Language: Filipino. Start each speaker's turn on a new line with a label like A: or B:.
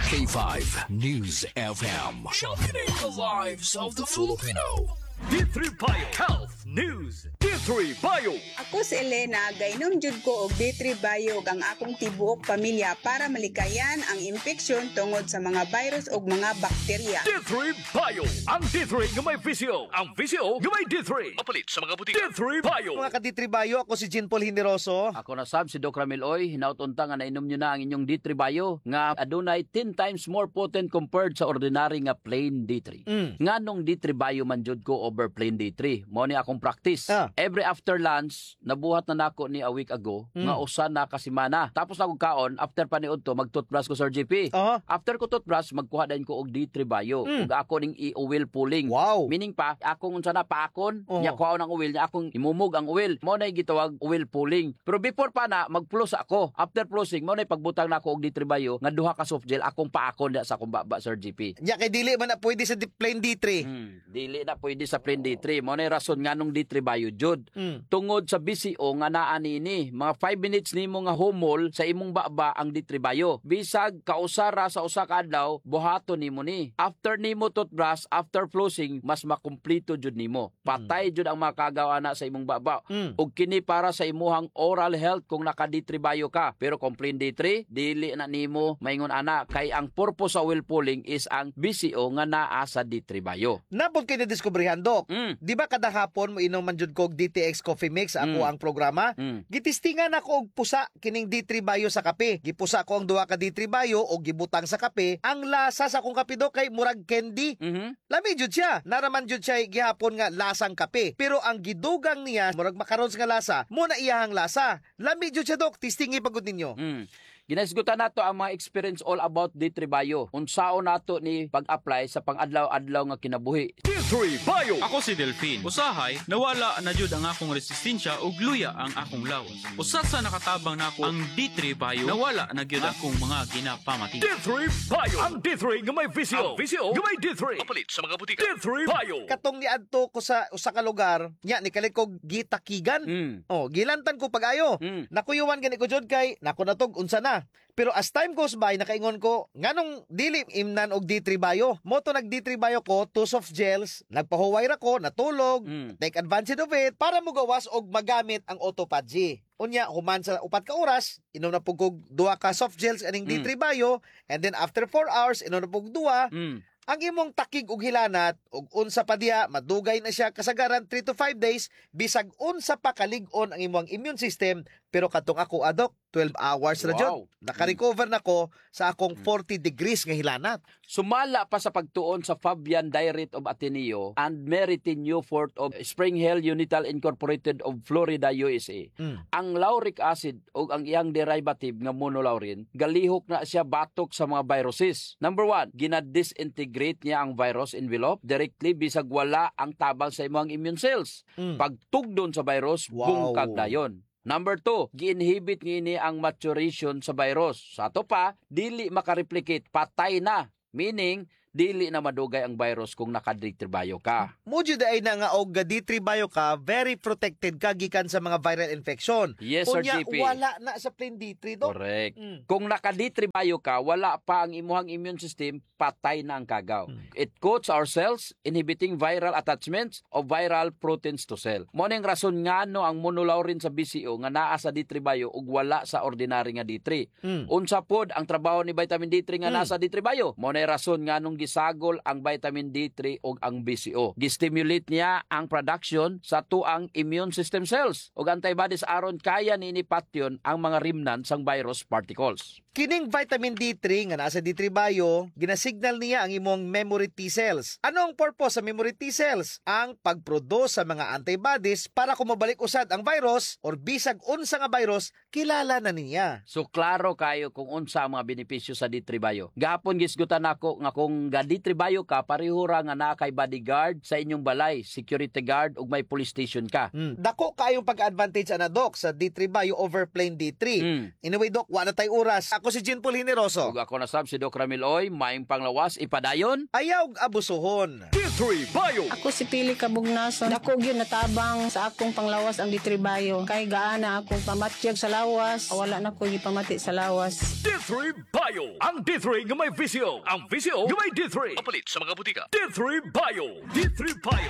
A: K5 News FM. Championing the lives of the Filipino.
B: D3 Bio Health News. D3 Bio.
C: Ako si Elena, gainom jud ko og D3 Bio ang akong tibuok pamilya para malikayan ang infeksyon tungod sa mga virus ug mga bakterya.
B: D3 Bio. Ang D3 nga may VCO. Ang VCO nga may D3. Mapalit sa mga butika. D3 Bio.
D: Mga ka-D3 Bio, ako si Jean Paul Hineroso.
E: Ako na Sam, si Doc Ramil Oy. Hinautunta nga nainom nyo na ang inyong D3 Bio nga adunay 10 times more potent compared sa ordinary nga plain D3. Nga nung D3 Bio man jud ko over plain D3. Mo ni akong practice. Every after lunch, nabuhat na nako ni a week ago nga usa na ka semana. Tapos na kong kaon, after paniod to, mag-toothbrush ko Sir GP. After ko toothbrush, magkuha din ko og D3 Bio. Ug ako ning i-oil pulling.
D: Wow.
E: Meaning pa, akong unsa na paakon, nya kuha ng oil, nya akong imumog ang oil. Mo na gitawag oil pulling. Pero before pa na, mag-plus ako. After plusing, mo na pagbutang nako og D3 Bio nga duha ka soft gel akong paakon sa akong baba Sir GP.
D: Nya kay dili man na pwede sa plain D3.
E: Dili na pwede sa plain D3. Mo na rason nga nung D3 Bio jud. Tungod sa BCO nga naa nini, mga 5 minutes nimo nga humol sa imong baba ang D3 Bio. Bisag kausara sa usa ka adlaw, buhaton nimo ni. After nimo toothbrush, after flossing, mas makumpleto jud nimo. Patay jud ang makagawa na sa imong baba. Ug kini para sa imuhang oral health kung naka D3 Bio ka. Pero kung plain D3, dili na nimo maingon ana kay ang purpose sa oil pulling is ang BCO nga naa sa D3 Bio.
D: Napod kay na-discoveryhan, Dok. Di ba kada hapon mo inom man jud kog DTX Coffee Mix ako ang programa? Gitistingan ako og pusa kining D3 Bio sa kape. Gipusa ko ang duha ka D3 Bio og gibutang sa kape. Ang lasa sa akong kape do kay murag candy. Lami jud siya. Naraman jud siya gihapon nga lasang kape. Pero ang gidugang niya murag macarons nga lasa, mo na iyahang lasa. Lami jud siya, Dok. Tistingi pagud ninyo.
E: Ginasgutan nato ang mga experience all about D3 Bio. Unsaon nato ni pag-apply sa pang-adlaw-adlaw nga kinabuhi.
B: D3 Bio.
F: Ako si Delphine. Usahay, nawala na jud ang akong resistensya ug luya ang akong lawas. Usa sa nakatabang nako ang D3 Bio, nawala na gyud akong mga ginapamati.
B: D3 Bio. Ang D3 nga may VCO. Ang VCO nga may D3. Mapalit sa mga butika. D3 Bio.
D: Katong niadto ko sa usa ka lugar, nya ni kalit ko gitakigan. Gilantan ko pag-ayo. Nakuyuwan gani ko jud kay nako natog unsa na. Pero as time goes by, nakaingon ko, nganong dili imnan og D3 Bio. Moto nag D3 Bio ko, 2 soft gels, nagpahuway ra ko, natulog, take advantage of it, para mo gawas og magamit ang autophagy. Unya, human sa 4 ka oras, inom na pugog 2 ka soft gels aning D3 Bio, and then after 4 hours, inom na pug 2, ang imong takig ug hilanat ug unsa pa diha madugay na siya kasagaran 3 to 5 days bisag unsa pa kalig-on ang imong immune system. Pero katong ako adok 12 hours na jud. Naka-recover na ko sa akong 40 degrees nga hilanat.
E: Sumala pa sa pagtuon sa Fabian Diet of Ateneo and Meritin Newfort of Spring Hill Unital Incorporated of Florida, USA. Ang lauric acid o ang iyang derivative nga monolaurin, galihok na siya batok sa mga viruses. Number 1, ginadisintegrate niya ang virus envelope directly bisag wala ang tabang sa imong immune cells. Pagtugdon sa virus, bungkag dayon. Number 2, gi-inhibit ngini ang maturation sa virus. Sa ato pa, dili makareplicate, patay na. Meaning, dili na madugay ang virus kung naka-D3 Bio ka.
D: Mudyo ay na nga og D3 Bio ka, very protected ka gikan sa mga viral infection.
E: Yes, Sir
D: Unya,
E: GP.
D: wala na sa plain D3 do.
E: Correct. Kung naka-D3 Bio ka, wala pa ang imuhang immune system, patay na ang kagaw. It coats our cells, inhibiting viral attachments of viral proteins to cell. Mo ning rason ngano ang monolaurin sa BCO nga naa sa D3 Bio ug wala sa ordinary nga D3. Unsa pod ang trabaho ni vitamin D3 nga nasa D3 Bio? Mo ning rason nganong gisagol ang vitamin D3 ug ang BCO. Gistimulate niya ang production sa tuang immune system cells ug antibodies aron kaya ni patyon ang mga remnants sang virus particles.
D: Kining vitamin D3 nga nasa D3 Bio, ginasignal niya ang imong memory T cells. Ano ang purpose sa memory T cells? Ang pagproduce sa mga antibodies para kumabalik usad ang virus or bisag unsa nga virus, kilala na niya.
E: So klaro kayo kung unsa ang mga benepisyo sa D3 Bio. Gahapon gisgutan ako nga kung ga D3 Bayo ka, pareho ra nga na kay bodyguard sa inyong balay, security guard, ug may police station ka.
D: Dako kayong pag-advantage ana Doc sa D3 Bayo over plain D3. Anyway Doc, wala tay oras. Ako si Jean Paul Hineroso.
E: Ug ako na sab si Doc Ramil Oy, maing panglawas ipadayon.
D: Ayaw abusuhon.
B: D3 Bayo.
G: Ako si Pili Kabugnason. Dako gyud natabang sa akong panglawas ang D3 Bayo. Kay gaana akong pamatyag sa lawas. Wala na ko gipamati sa lawas.
B: D3 Bayo. Ang D3 nga may visyo. Ang visyo nga may D3. Papalit sa mga butika. D3 Bayo. D3 Bayo.